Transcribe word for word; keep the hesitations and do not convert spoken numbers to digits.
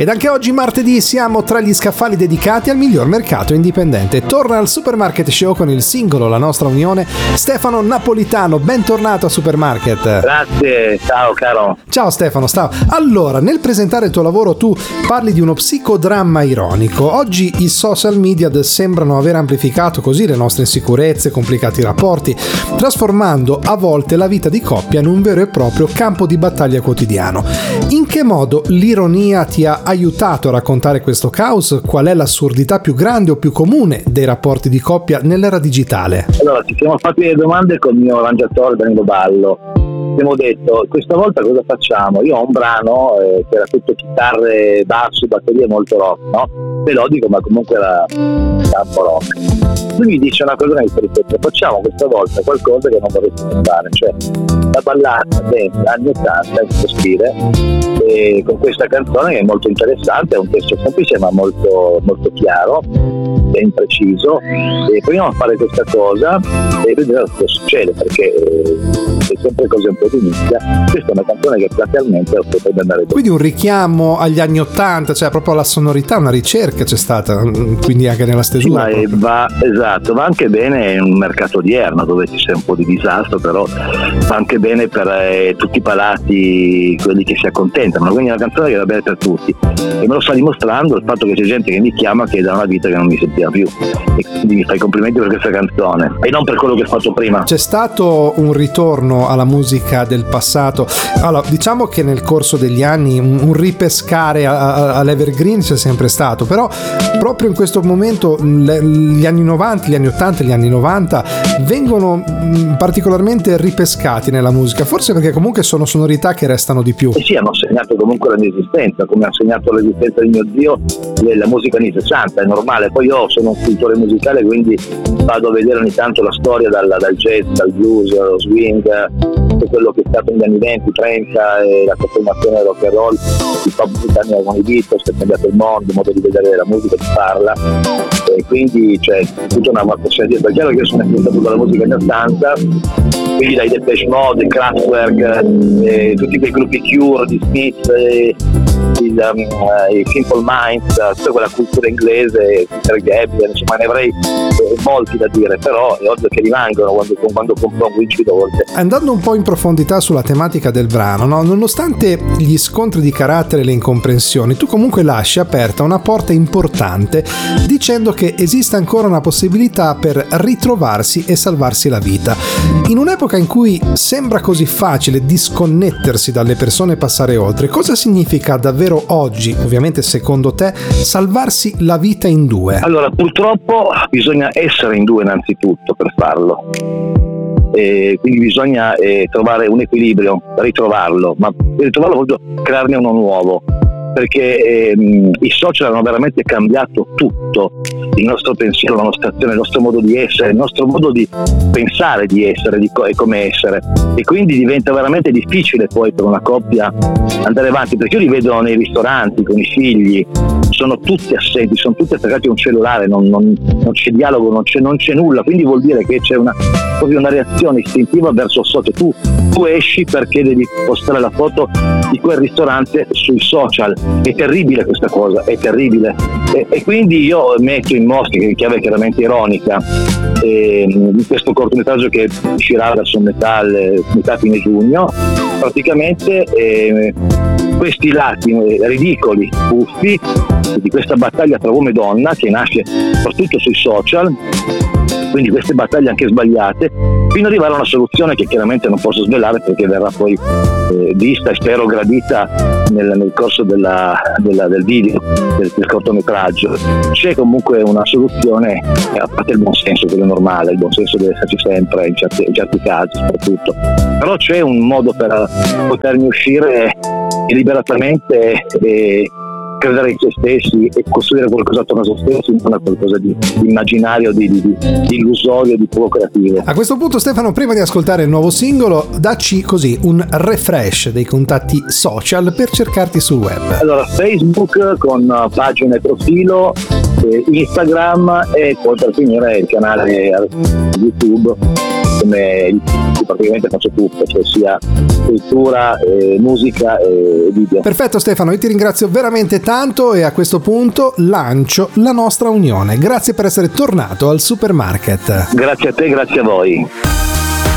Ed anche oggi martedì siamo tra gli scaffali dedicati al miglior mercato indipendente. Torna al Supermarket Show con il singolo La nostra unione Stefano Napolitano. Bentornato a Supermarket. Grazie, ciao caro. Ciao Stefano, ciao. Allora, nel presentare il tuo lavoro tu parli di uno psicodramma ironico. Oggi i social media sembrano aver amplificato così le nostre insicurezze, complicati rapporti, trasformando a volte la vita di coppia in un vero e proprio campo di battaglia quotidiano. In che modo l'ironia ti ha aiutato a raccontare questo caos? Qual è l'assurdità più grande o più comune dei rapporti di coppia nell'era digitale? Allora, ci siamo fatti delle domande con il mio arrangiatore Danilo Ballo. Abbiamo detto, questa volta cosa facciamo? Io ho un brano eh, che era tutto chitarre, basso, batterie molto rock, no? Melodico, ma comunque era, era un po' rock. Lui mi dice una cosa che mi ripeto, facciamo questa volta qualcosa che non vorresti fare, cioè la ballata dance anni ottanta in questo stile, e con questa canzone che è molto interessante, è un testo semplice ma molto, molto chiaro, ben preciso, e proviamo a fare questa cosa e vedere cosa succede, perché eh, è sempre cose un po' di nicchia. Questa è una canzone che platealmente potrebbe andare bene. Quindi un richiamo agli anni ottanta, cioè proprio alla sonorità, una ricerca c'è stata, quindi anche nella stesura. Sì, ma va, esatto, va anche bene in un mercato odierno dove ci sia un po' di disastro, però va anche bene per eh, tutti i palati, quelli che si accontentano, quindi è una canzone che va bene per tutti, e me lo sta dimostrando il fatto che c'è gente che mi chiama che è da una vita che non mi sentiva più, e quindi mi fai complimenti per questa canzone e non per quello che ho fatto prima. C'è stato un ritorno alla musica del passato. Allora, diciamo che nel corso degli anni un, un ripescare a, a, all'evergreen c'è sempre stato, però proprio in questo momento le, gli anni novanta, gli anni ottanta e gli anni novanta vengono mh, particolarmente ripescati nella musica, forse perché comunque sono sonorità che restano di più. E sì, hanno segnato comunque la mia esistenza, come ha segnato l'esistenza di mio zio la musica anni sessanta, è normale. Poi io sono un cultore musicale, quindi vado a vedere ogni tanto la storia dal, dal jazz, dal blues, dallo swing, tutto quello che è stato negli anni venti trenta, e la trasformazione del rock and roll, il pop britannico con i Beatles, che ha cambiato il mondo, il modo di vedere la musica, di farla, e quindi c'è cioè, tutta una marcazione dietro. È chiaro che io sono influenzato dalla musica anni ottanta, quindi dai Depeche Mode, Kraftwerk, eh, tutti quei gruppi Cure, di Smith, eh, il, um, uh, i Simple Minds, uh, tutta quella cultura inglese, Peter Gabriel, insomma ne avrei eh, molti da dire, però è ovvio che rimangono quando, quando compongo in Ciro volte. Andando un po' in profondità sulla tematica del brano, no? Nonostante gli scontri di carattere e le incomprensioni, tu comunque lasci aperta una porta importante dicendo che esiste ancora una possibilità per ritrovarsi e salvarsi la vita. In un'epoca in cui sembra così facile disconnettersi dalle persone e passare oltre, cosa significa davvero oggi, ovviamente secondo te, salvarsi la vita in due? Allora, purtroppo bisogna essere in due innanzitutto per farlo, e quindi bisogna eh, trovare un equilibrio, ritrovarlo, ma per ritrovarlo voglio crearne uno nuovo, perché ehm, i social hanno veramente cambiato tutto, il nostro pensiero, la nostra azione, il nostro modo di essere, il nostro modo di pensare di essere di co- e come essere, e quindi diventa veramente difficile poi per una coppia andare avanti, perché io li vedo nei ristoranti con i figli, sono tutti assenti, sono tutti attaccati a un cellulare, non, non, non c'è dialogo, non c'è, non c'è nulla, quindi vuol dire che c'è una, proprio una reazione istintiva verso il social. Tu, tu esci perché devi postare la foto di quel ristorante sui social, è terribile questa cosa, è terribile, e, e quindi io metto in mostra, che chiave chiaramente ironica, e, in questo cortometraggio che uscirà verso metà, metà fine giugno, praticamente eh, questi lati eh, ridicoli, buffi di questa battaglia tra uomo e donna che nasce soprattutto sui social, quindi queste battaglie anche sbagliate, fino ad arrivare a una soluzione che chiaramente non posso svelare perché verrà poi eh, vista e spero gradita nel, nel corso della, della, del video, del, del cortometraggio. C'è comunque una soluzione, eh, a parte il buon senso, quello normale, il buon senso deve esserci sempre in certi, in certi casi soprattutto, però c'è un modo per poterne uscire deliberatamente e credere in se stessi e costruire qualcosa attorno a se stessi, non a qualcosa di, di immaginario, di, di, di illusorio, di poco creativo. A questo punto, Stefano, prima di ascoltare il nuovo singolo, dacci così un refresh dei contatti social per cercarti sul web. Allora, Facebook con pagina e profilo, eh, Instagram, e poi per finire il canale YouTube, come praticamente faccio tutto, cioè sia scrittura, eh, musica e video. Perfetto Stefano, io ti ringrazio veramente tanto e a questo punto lancio la nostra unione. Grazie per essere tornato al Supermarket. Grazie a te, grazie a voi.